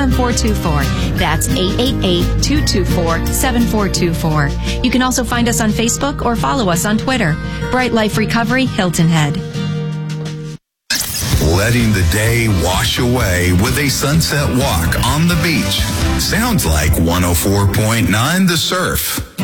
888-224-7424. That's 888-224-7424. You can also find us on Facebook or follow us on Twitter. Bright Life Recovery, Hilton Head. Letting the day wash away with a sunset walk on the beach. Sounds like 104.9 The Surf.